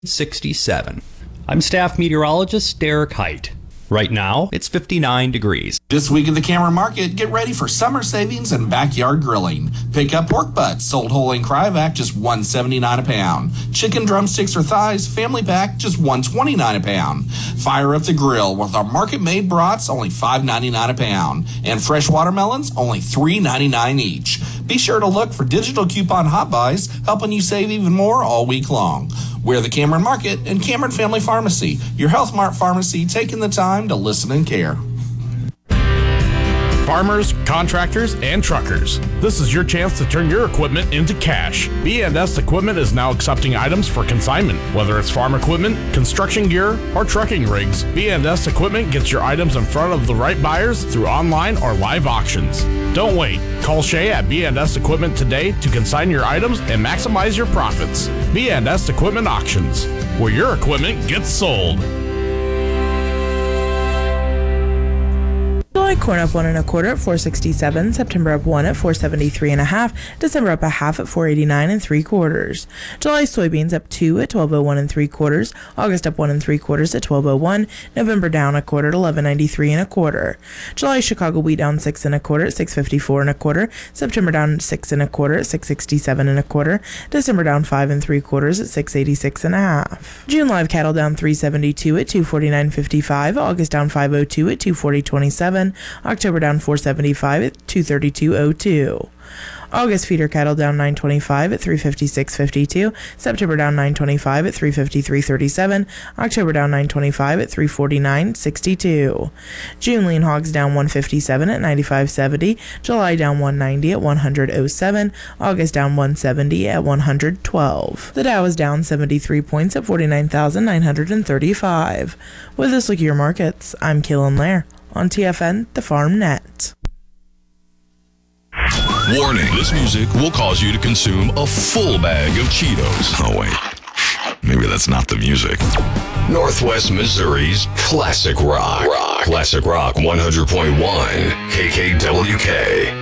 67. I'm staff meteorologist Derek Height. Right now, it's 59 degrees. This week at the Cameron Market, get ready for summer savings and backyard grilling. Pick up pork butts, sold whole in Cryovac, just $1.79 a pound. Chicken drumsticks or thighs, family pack, just $1.29 a pound. Fire up the grill with our market-made brats, only $5.99 a pound. And fresh watermelons, only $3.99 each. Be sure to look for digital coupon hot buys, helping you save even more all week long. We're the Cameron Market and Cameron Family Pharmacy, your Health Mart pharmacy taking the time to listen and care. Farmers, contractors, and truckers. This is your chance to turn your equipment into cash. B&S Equipment is now accepting items for consignment. Whether it's farm equipment, construction gear, or trucking rigs, B&S Equipment gets your items in front of the right buyers through online or live auctions. Don't wait. Call Shay at B&S Equipment today to consign your items and maximize your profits. B&S Equipment Auctions, where your equipment gets sold. July corn up 1 1/4 at $4.67. September up 1 at $4.73 1/2. December up 1/2 at $4.89 3/4. July soybeans up 2 at $12.01 3/4. August up 1 3/4 at $12.01. November down 1/4 at $11.93 1/4. July Chicago wheat down 6 1/4 at $6.54 1/4. September down 6 1/4 at $6.67 1/4. December down 5 3/4 at $6.86 1/2. June live cattle down 372 at $249.55. August down 502 at $240.27. October down 475 at 232.02. August feeder cattle down 925 at 356.52. September down 925 at 353.37. October down 925 at 349.62. June lean hogs down 157 at 95.70. July down 190 at 100.07. August down 170 at 100.12. The Dow is down 73 points at 49,935. With this look at your markets, I'm Kaylin Lair on TFN, the Farm Net. Warning, this music will cause you to consume a full bag of Cheetos. Oh, wait. Maybe that's not the music. Northwest Missouri's Classic Rock. Classic Rock 100.1 KKWK.